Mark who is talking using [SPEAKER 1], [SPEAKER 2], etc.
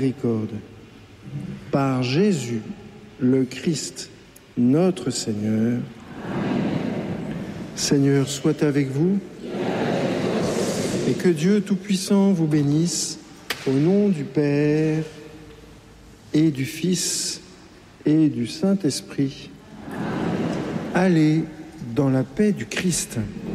[SPEAKER 1] Miséricorde. Par Jésus, le Christ, notre Seigneur. Seigneur, soit avec vous, et que Dieu Tout-Puissant vous bénisse, au nom du Père et du Fils et du Saint-Esprit. Allez dans la paix du Christ.